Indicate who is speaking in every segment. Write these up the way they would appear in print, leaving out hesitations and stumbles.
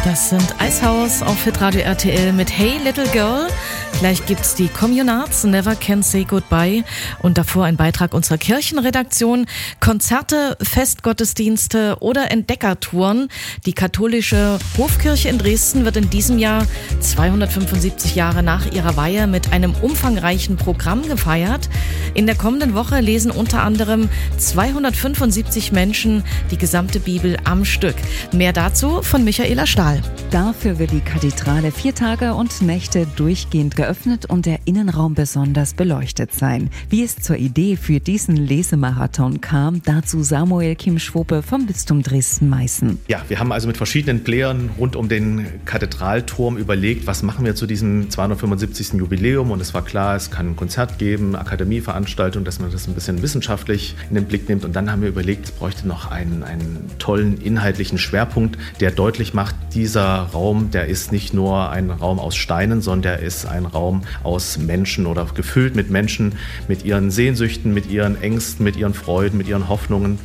Speaker 1: Das sind Eishaus auf Hitradio RTL mit Hey Little Girl. Gleich gibt's die Communards, Never Can Say Goodbye. Und davor ein Beitrag unserer Kirchenredaktion. Konzerte, Festgottesdienste oder Entdeckertouren. Die katholische Hofkirche in Dresden wird in diesem Jahr 275 Jahre nach ihrer Weihe mit einem umfangreichen Programm gefeiert. In der kommenden Woche lesen unter anderem 275 Menschen die gesamte Bibel am Stück. Mehr dazu von Michaela Stahl.
Speaker 2: Dafür wird die Kathedrale 4 Tage und Nächte durchgehend geöffnet und der Innenraum besonders beleuchtet sein. Wie es zur Idee für diesen Lesemarathon kam, dazu Samuel Kim-Schwope vom Bistum Dresden-Meißen.
Speaker 3: Ja, wir haben also mit verschiedenen Playern rund um den Kathedralturm überlegt, was machen wir zu diesem 275. Jubiläum, und es war klar, es kann ein Konzert geben, Akademieveranstaltung, dass man das ein bisschen wissenschaftlich in den Blick nimmt, und dann haben wir überlegt, es bräuchte noch einen tollen inhaltlichen Schwerpunkt, der deutlich macht, dieser Raum, der ist nicht nur ein Raum aus Steinen, sondern der ist ein Raum aus Menschen oder gefüllt mit Menschen, mit ihren Sehnsüchten, mit ihren Ängsten, mit ihren Freuden, mit ihren Hoffnungen.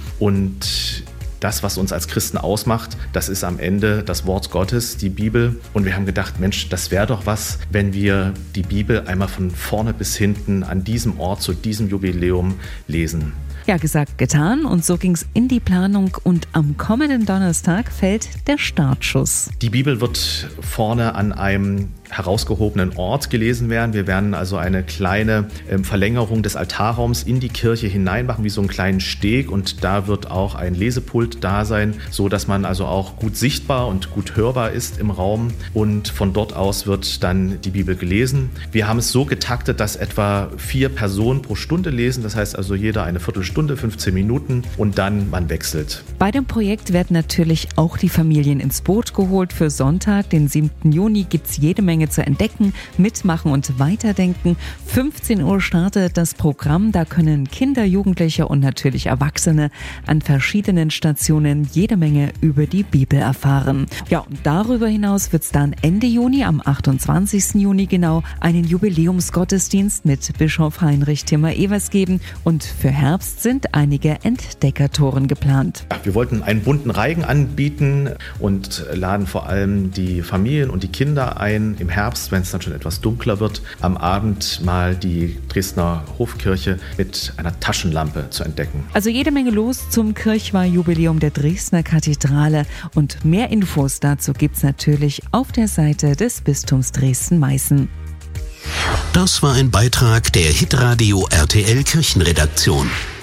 Speaker 3: Und das, was uns als Christen ausmacht, das ist am Ende das Wort Gottes, die Bibel. Und wir haben gedacht, Mensch, das wäre doch was, wenn wir die Bibel einmal von vorne bis hinten an diesem Ort zu diesem Jubiläum lesen.
Speaker 2: Ja, gesagt, getan, und so ging's in die Planung, und am kommenden Donnerstag fällt der Startschuss.
Speaker 3: Die Bibel wird vorne an einem herausgehobenen Ort gelesen werden. Wir werden also eine kleine Verlängerung des Altarraums in die Kirche hinein machen, wie so einen kleinen Steg, und da wird auch ein Lesepult da sein, so dass man also auch gut sichtbar und gut hörbar ist im Raum, und von dort aus wird dann die Bibel gelesen. Wir haben es so getaktet, dass etwa 4 Personen pro Stunde lesen, das heißt also jeder eine Viertelstunde, 15 Minuten, und dann man wechselt.
Speaker 2: Bei dem Projekt werden natürlich auch die Familien ins Boot geholt. Für Sonntag, den 7. Juni, gibt's jede Menge zu entdecken, mitmachen und weiterdenken. 15 Uhr startet das Programm. Da können Kinder, Jugendliche und natürlich Erwachsene an verschiedenen Stationen jede Menge über die Bibel erfahren. Ja, und darüber hinaus wird es dann Ende Juni, am 28. Juni genau, einen Jubiläumsgottesdienst mit Bischof Heinrich Timmer-Evers geben, und für Herbst sind einige Entdeckertouren geplant.
Speaker 3: Ja, wir wollten einen bunten Reigen anbieten und laden vor allem die Familien und die Kinder ein, im Herbst, wenn es dann schon etwas dunkler wird, am Abend mal die Dresdner Hofkirche mit einer Taschenlampe zu entdecken.
Speaker 2: Also jede Menge los zum Kirchweihjubiläum der Dresdner Kathedrale, und mehr Infos dazu gibt's natürlich auf der Seite des Bistums Dresden-Meißen.
Speaker 4: Das war ein Beitrag der Hitradio RTL Kirchenredaktion.